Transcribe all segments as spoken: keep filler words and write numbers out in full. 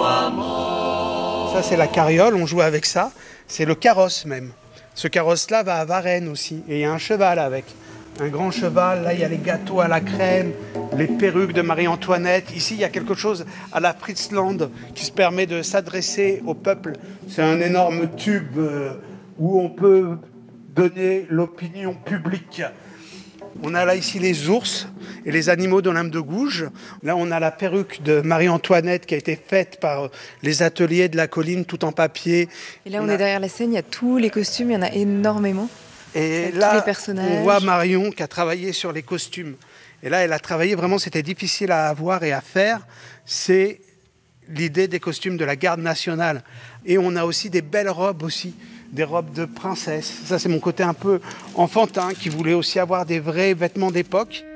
Ça, c'est la carriole, on joue avec ça. C'est le carrosse même. Ce carrosse-là va à Varennes aussi. Et il y a un cheval avec. Un grand cheval. Là, il y a les gâteaux à la crème, les perruques de Marie-Antoinette. Ici, il y a quelque chose à la Fritzland qui se permet de s'adresser au peuple. C'est un énorme tube euh, où on peut donner l'opinion publique. On a là ici les ours et les animaux d'Olympe de Gouges. Là, on a la perruque de Marie-Antoinette qui a été faite par les ateliers de la colline, tout en papier. Et là, on, on est a... derrière la scène, il y a tous les costumes, il y en a énormément. Et tous là, les personnages. on voit Marion qui a travaillé sur les costumes. Et là, elle a travaillé, vraiment, c'était difficile à avoir et à faire. C'est l'idée des costumes de la garde nationale. Et on a aussi des belles robes aussi. Des robes de princesse. Ça, c'est mon côté un peu enfantin qui voulait aussi avoir des vrais vêtements d'époque.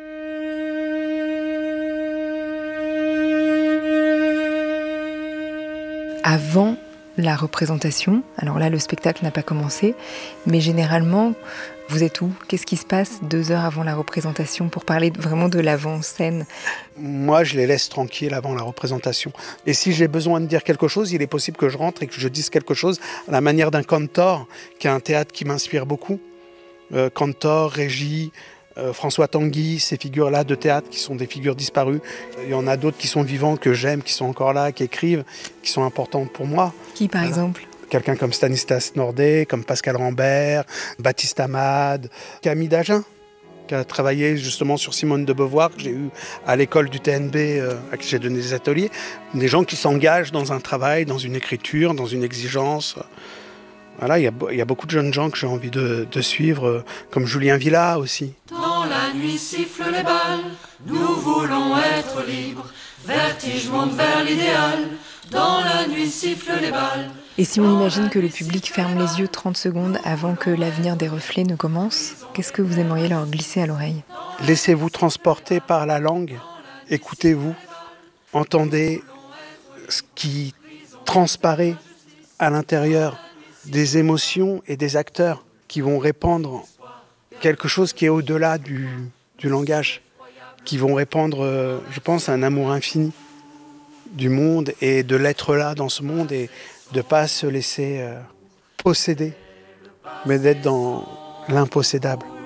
Avant la représentation, alors là, le spectacle n'a pas commencé, mais généralement, vous êtes où ? Qu'est-ce qui se passe deux heures avant la représentation pour parler vraiment de l'avant-scène ? Moi, je les laisse tranquilles avant la représentation. Et si j'ai besoin de dire quelque chose, il est possible que je rentre et que je dise quelque chose à la manière d'un Cantor, qui est un théâtre qui m'inspire beaucoup. Euh, Cantor, Régis, euh, François Tanguy, ces figures-là de théâtre qui sont des figures disparues. Il y en a d'autres qui sont vivants, que j'aime, qui sont encore là, qui écrivent, qui sont importantes pour moi. Qui, par voilà. exemple ? Quelqu'un comme Stanislas Nordet, comme Pascal Rambert, Baptiste Amade, Camille Dagen, qui a travaillé justement sur Simone de Beauvoir, que j'ai eu à l'école du T N B, euh, à qui j'ai donné des ateliers. Des gens qui s'engagent dans un travail, dans une écriture, dans une exigence. Voilà, il y a, il y a beaucoup de jeunes gens que j'ai envie de, de suivre, euh, comme Julien Villa aussi. Dans la nuit sifflent les balles, nous voulons être libres, vertige monte vers l'idéal, dans la nuit sifflent les balles. Et si on imagine que le public ferme les yeux trente secondes avant que l'avenir des reflets ne commence, qu'est-ce que vous aimeriez leur glisser à l'oreille ? Laissez-vous transporter par la langue, écoutez-vous, entendez ce qui transparaît à l'intérieur des émotions et des acteurs qui vont répandre quelque chose qui est au-delà du, du langage, qui vont répandre, je pense, un amour infini du monde et de l'être là dans ce monde et de ne pas se laisser euh, posséder, mais d'être dans l'impossédable.